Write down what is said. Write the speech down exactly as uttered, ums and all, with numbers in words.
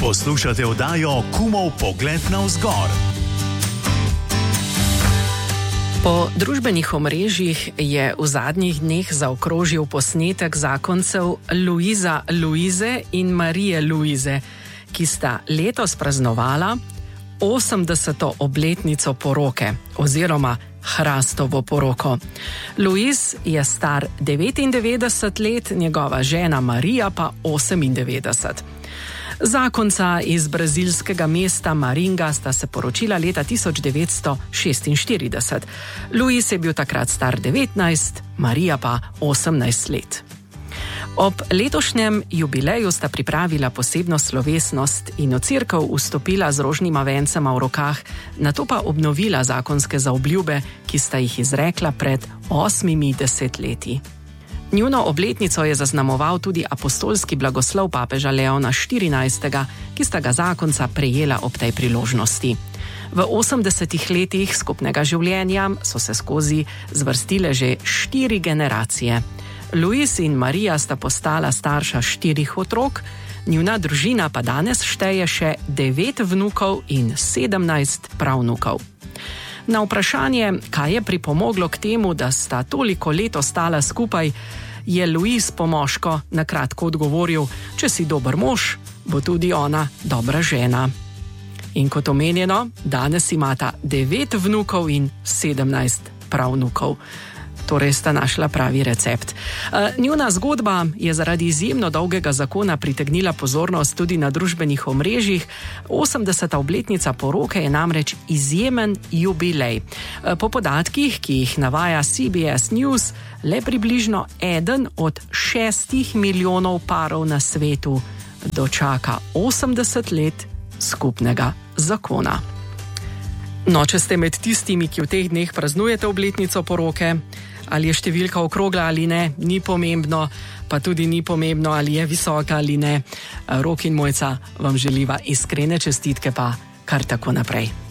Poslušate oddajo Kumov pogled navzgor. Po družbenih omrežjih je v zadnjih dneh zaokrožil posnetek zakoncev Luiza Luize in Marije Luize, ki sta letos praznovala osemdeseto obletnico poroke oziroma hrastovo poroko. Luiz je star devetindevetdeset let, njegova žena Marija pa osemindevetdeset. Zakonca iz brazilskega mesta Maringa sta se poročila leta tisoč devetsto šestinštirideset. Luiz je bil takrat star devetnajst, Marija pa osemnajst let. Ob letošnjem jubileju sta pripravila posebno slovesnost in v cerkev vstopila z rožnima vencema v rokah, nato pa obnovila zakonske zaobljube, ki sta jih izrekla pred osmimi desetletji. Njuno obletnico je zaznamoval tudi apostolski blagoslov papeža Leona štirinajstega, ki sta ga zakonca prejela ob tej priložnosti. V osemdesetih letih skupnega življenja so se skozi zvrstile že štiri generacije. Luiz in Marija sta postala starša štirih otrok, njuna družina pa danes šteje še devet vnukov in sedemnajst pravnukov. Na vprašanje, kaj je pripomoglo k temu, da sta toliko let ostala skupaj, je Luiz pomoško na kratko odgovoril: če si dober mož, bo tudi ona dobra žena. In kot omenjeno, danes imata devet vnukov in sedemnajst pravnukov. Torej sta našla pravi recept. Njuna zgodba je zaradi izjemno dolgega zakona pritegnila pozornost tudi na družbenih omrežjih. osemdeseta obletnica poroke je namreč izjemen jubilej. Po podatkih, ki jih navaja C B S News, le približno eden od šestih milijonov parov na svetu dočaka osemdeset let skupnega zakona. No, če ste med tistimi, ki v teh dneh praznujete obletnico poroke, ali je številka okrogla ali ne, ni pomembno, pa tudi ni pomembno, ali je visoka ali ne. Rok in Mojca vam želiva iskrene čestitke, pa kar tako naprej.